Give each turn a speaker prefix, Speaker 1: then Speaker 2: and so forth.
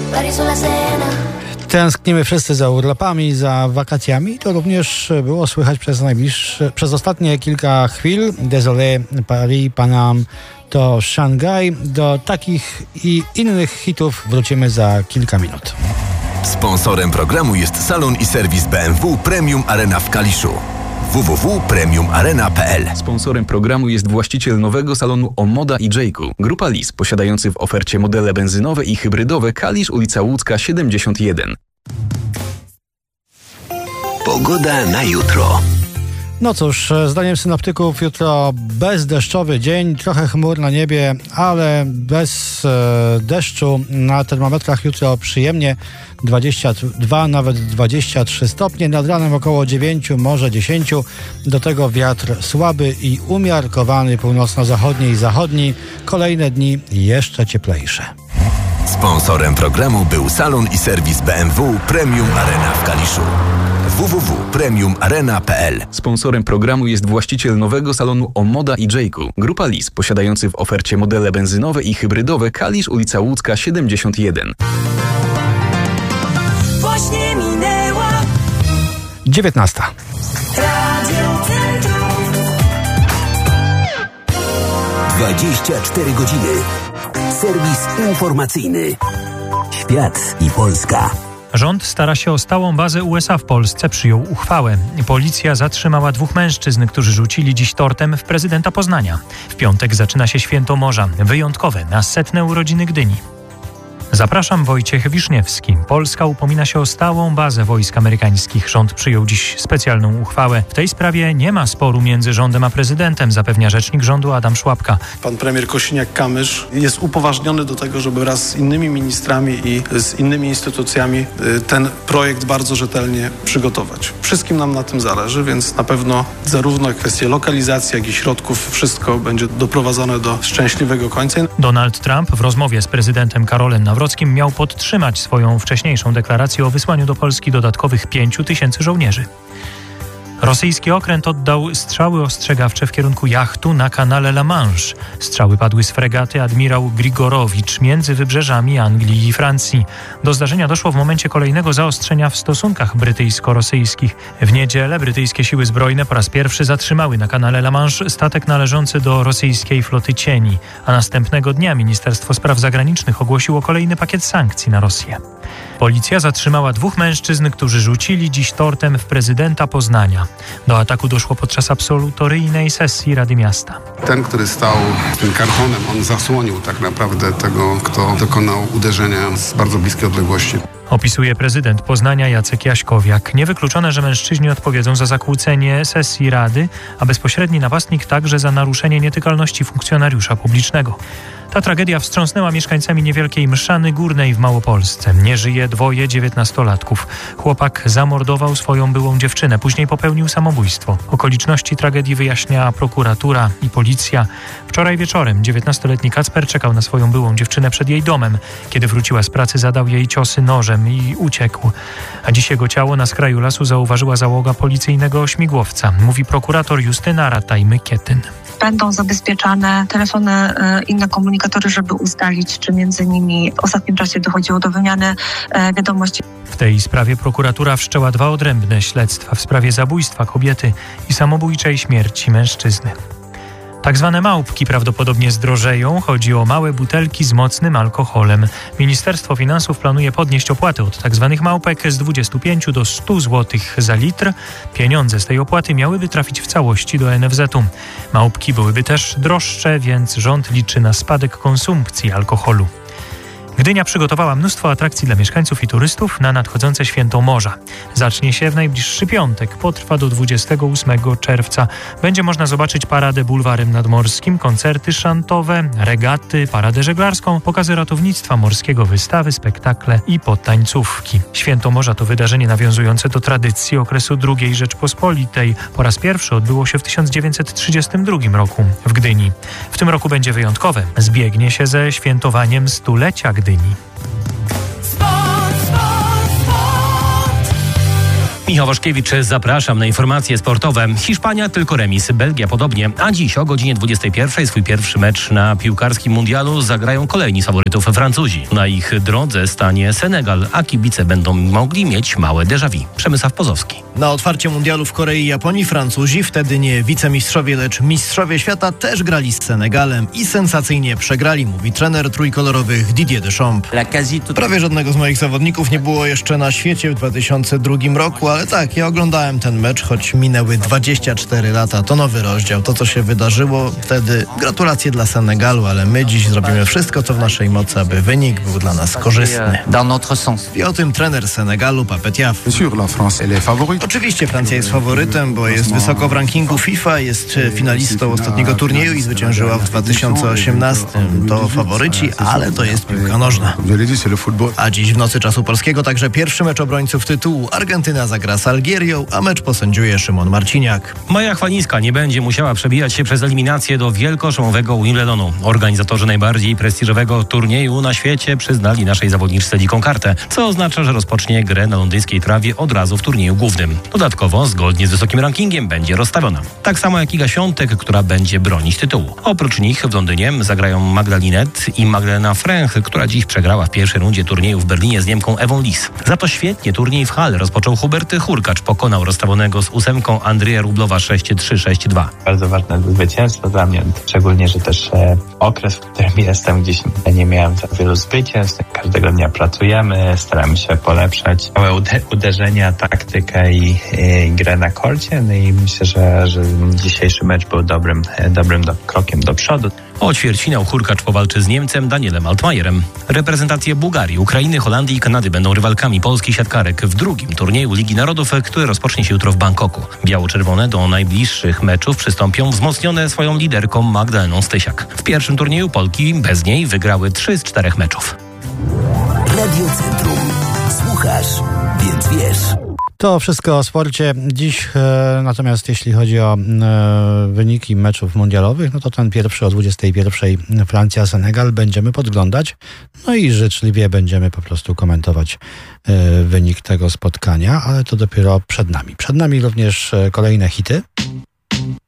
Speaker 1: Tęsknimy wszyscy za urlopami, za wakacjami. To również było słychać przez ostatnie kilka chwil. Désolé, Paris, Panam, to Szangaj. Do takich i innych hitów wrócimy za kilka minut.
Speaker 2: Sponsorem programu jest salon i serwis BMW Premium Arena w Kaliszu. www.premiumarena.pl.
Speaker 3: Sponsorem programu jest właściciel nowego salonu Omoda i Jayku. Grupa Lis, posiadający w ofercie modele benzynowe i hybrydowe. Kalisz, ulica Łódzka 71.
Speaker 2: Pogoda na jutro.
Speaker 1: No cóż, zdaniem synoptyków jutro bezdeszczowy dzień, trochę chmur na niebie, ale bez deszczu. Na termometrach jutro przyjemnie 22, nawet 23 stopnie, nad ranem około 9, może 10. Do tego wiatr słaby i umiarkowany północno-zachodni i zachodni. Kolejne dni jeszcze cieplejsze.
Speaker 2: Sponsorem programu był salon i serwis BMW Premium Arena w Kaliszu. www.premiumarena.pl.
Speaker 3: Sponsorem programu jest właściciel nowego salonu Omoda i Jayku. Grupa Lis, posiadający w ofercie modele benzynowe i hybrydowe. Kalisz, ulica Łódzka 71.
Speaker 4: Właśnie minęła
Speaker 1: 19.
Speaker 4: Radio Centrum.
Speaker 2: 24 godziny. Serwis informacyjny. Świat i Polska.
Speaker 5: Rząd stara się o stałą bazę USA w Polsce, przyjął uchwałę. Policja zatrzymała 2 mężczyzn, którzy rzucili dziś tortem w prezydenta Poznania. W piątek zaczyna się Święto Morza, wyjątkowe na 100. urodziny Gdyni. Zapraszam, Wojciech Wiszniewski. Polska upomina się o stałą bazę wojsk amerykańskich. Rząd przyjął dziś specjalną uchwałę. W tej sprawie nie ma sporu między rządem a prezydentem, zapewnia rzecznik rządu Adam Szłapka.
Speaker 6: Pan premier Kosiniak-Kamysz jest upoważniony do tego, żeby wraz z innymi ministrami i z innymi instytucjami ten projekt bardzo rzetelnie przygotować. Wszystkim nam na tym zależy, więc na pewno zarówno kwestie lokalizacji, jak i środków, wszystko będzie doprowadzone do szczęśliwego końca.
Speaker 5: Donald Trump w rozmowie z prezydentem Karolem Nawrockim miał podtrzymać swoją wcześniejszą deklarację o wysłaniu do Polski dodatkowych 5000 żołnierzy. Rosyjski okręt oddał strzały ostrzegawcze w kierunku jachtu na kanale La Manche. Strzały padły z fregaty Admirał Grigorowicz między wybrzeżami Anglii i Francji. Do zdarzenia doszło w momencie kolejnego zaostrzenia w stosunkach brytyjsko-rosyjskich. W niedzielę brytyjskie siły zbrojne po raz pierwszy zatrzymały na kanale La Manche statek należący do rosyjskiej floty cieni, a następnego dnia Ministerstwo Spraw Zagranicznych ogłosiło kolejny pakiet sankcji na Rosję. Policja zatrzymała 2 mężczyzn, którzy rzucili dziś tortem w prezydenta Poznania. Do ataku doszło podczas absolutoryjnej sesji Rady Miasta.
Speaker 7: Ten, który stał z tym kartonem, on zasłonił tak naprawdę tego, kto dokonał uderzenia z bardzo bliskiej odległości.
Speaker 5: Opisuje prezydent Poznania Jacek Jaśkowiak. Niewykluczone, że mężczyźni odpowiedzą za zakłócenie sesji Rady, a bezpośredni napastnik także za naruszenie nietykalności funkcjonariusza publicznego. Ta tragedia wstrząsnęła mieszkańcami niewielkiej Mszany Górnej w Małopolsce. Nie żyje 2 19-latków. Chłopak zamordował swoją byłą dziewczynę, później popełnił samobójstwo. Okoliczności tragedii wyjaśnia prokuratura i policja. Wczoraj wieczorem 19-letni Kacper czekał na swoją byłą dziewczynę przed jej domem. Kiedy wróciła z pracy, zadał jej ciosy nożem i uciekł. A dziś jego ciało na skraju lasu zauważyła załoga policyjnego śmigłowca, mówi prokurator Justyna Rataj-Mykietyn.
Speaker 8: Będą zabezpieczane telefony, inne komunikatory, żeby ustalić, czy między nimi w ostatnim czasie dochodziło do wymiany wiadomości.
Speaker 5: W tej sprawie prokuratura wszczęła 2 odrębne śledztwa w sprawie zabójstwa kobiety i samobójczej śmierci mężczyzny. Tak zwane małpki prawdopodobnie zdrożeją. Chodzi o małe butelki z mocnym alkoholem. Ministerstwo Finansów planuje podnieść opłaty od tak zwanych małpek z 25 do 100 zł za litr. Pieniądze z tej opłaty miałyby trafić w całości do NFZ-u. Małpki byłyby też droższe, więc rząd liczy na spadek konsumpcji alkoholu. Gdynia przygotowała mnóstwo atrakcji dla mieszkańców i turystów na nadchodzące Święto Morza. Zacznie się w najbliższy piątek, potrwa do 28 czerwca. Będzie można zobaczyć paradę bulwarem nadmorskim, koncerty szantowe, regaty, paradę żeglarską, pokazy ratownictwa morskiego, wystawy, spektakle i potańcówki. Święto Morza to wydarzenie nawiązujące do tradycji okresu II Rzeczpospolitej. Po raz pierwszy odbyło się w 1932 roku w Gdyni. W tym roku będzie wyjątkowe. Zbiegnie się ze świętowaniem stulecia Gdyni.
Speaker 9: Michał Waszkiewicz, zapraszam na informacje sportowe. Hiszpania tylko remis, Belgia podobnie, a dziś o godzinie 21 swój pierwszy mecz na piłkarskim mundialu zagrają kolejni z faworytów Francuzi. Na ich drodze stanie Senegal, a kibice będą mogli mieć małe déjà vu. Przemysław Pozowski.
Speaker 10: Na otwarcie mundialu w Korei i Japonii Francuzi, wtedy nie wicemistrzowie, lecz mistrzowie świata, też grali z Senegalem i sensacyjnie przegrali, mówi trener trójkolorowych Didier Deschamps. Prawie żadnego z moich zawodników nie było jeszcze na świecie w 2002 roku, ale tak, ja oglądałem ten mecz, choć minęły 24 lata. To nowy rozdział, to co się wydarzyło wtedy. Gratulacje dla Senegalu, ale my dziś zrobimy wszystko, co w naszej mocy, aby wynik był dla nas korzystny. I o tym trener Senegalu, Pape Thiaw. Oczywiście Francja jest faworytem, bo jest wysoko w rankingu FIFA, jest finalistą ostatniego turnieju i zwyciężyła w 2018. To faworyci, ale to jest piłka nożna. A dziś w nocy czasu polskiego także pierwszy mecz obrońców tytułu. Argentyna zagra z Algierią, a mecz posędziuje Szymon Marciniak.
Speaker 9: Maja Chwalińska nie będzie musiała przebijać się przez eliminację do wielkoszumowego Wimbledonu. Organizatorzy najbardziej prestiżowego turnieju na świecie przyznali naszej zawodniczce dziką kartę, co oznacza, że rozpocznie grę na londyńskiej trawie od razu w turnieju głównym. Dodatkowo, zgodnie z wysokim rankingiem, będzie rozstawiona. Tak samo jak Iga Świątek, która będzie bronić tytułu. Oprócz nich w Londynie zagrają Magdalinet i Magdalena Fręch, która dziś przegrała w pierwszej rundzie turnieju w Berlinie z Niemką Ewą Lis. Za to świetnie turniej w Halle rozpoczął Hubert Hurkacz. Pokonał rozstawionego z 8 Andrzeja Rublowa 6-3, 6-2.
Speaker 11: Bardzo ważne zwycięstwo dla mnie, szczególnie, że też okres, w którym jestem, gdzieś nie miałem tak wielu zwycięstw. Każdego dnia pracujemy, staramy się polepszać małe uderzenia, taktykę i grę na korcie. No i myślę, że dzisiejszy mecz był dobrym krokiem do przodu.
Speaker 9: O ćwierćfinał Hurkacz powalczy z Niemcem Danielem Altmajerem. Reprezentacje Bułgarii, Ukrainy, Holandii i Kanady będą rywalkami polskich siatkarek w drugim turnieju Ligi Narodów, który rozpocznie się jutro w Bangkoku. Biało-czerwone do najbliższych meczów przystąpią wzmocnione swoją liderką Magdaleną Stysiak. W pierwszym turnieju Polki bez niej wygrały 3 z 4 meczów.
Speaker 2: Radio Centrum. Słuchasz, więc wiesz.
Speaker 1: To wszystko o sporcie. Dziś natomiast jeśli chodzi o wyniki meczów mundialowych, no to ten pierwszy o 21:00 Francja-Senegal będziemy podglądać. No i życzliwie będziemy po prostu komentować wynik tego spotkania, ale to dopiero przed nami. Przed nami również kolejne hity.